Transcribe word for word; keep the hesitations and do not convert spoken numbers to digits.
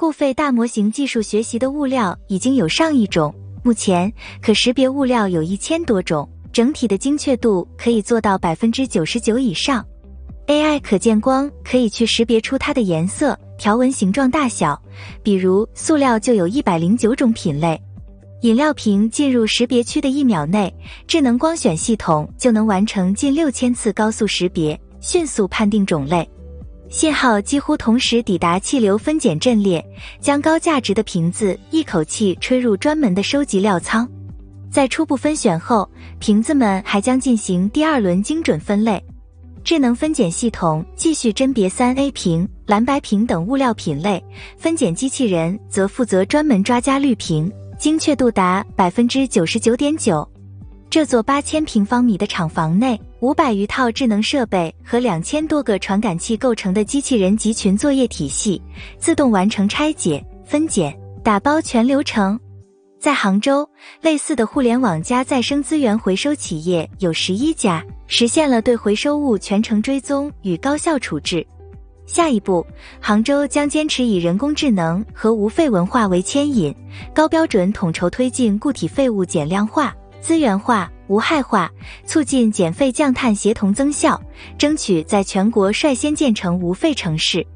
后废大模型技术学习的物料已经有上亿种，目前可识别物料有一千多种，整体的精确度可以做到 百分之九十九 以上。A I 可见光可以去识别出它的颜色、条纹、形状、大小，比如塑料就有一百零九种品类。饮料瓶进入识别区的一秒内，智能光选系统就能完成近六千次高速识别，迅速判定种类。信号几乎同时抵达气流分拣阵列，将高价值的瓶子一口气吹入专门的收集料仓。在初步分选后，瓶子们还将进行第二轮精准分类。智能分拣系统继续甄别 三 A 瓶、蓝白瓶等物料品类，分拣机器人则负责专门抓加绿瓶，精确度达 百分之九十九点九。这座八千平方米的厂房内，五百余套智能设备和两千多个传感器构成的机器人集群作业体系，自动完成拆解、分拣、打包全流程。在杭州，类似的互联网加再生资源回收企业有十一家，实现了对回收物全程追踪与高效处置。下一步，杭州将坚持以人工智能和无废文化为牵引，高标准统筹推进固体废物减量化、资源化、无害化，促进减废降碳协同增效，争取在全国率先建成无废城市。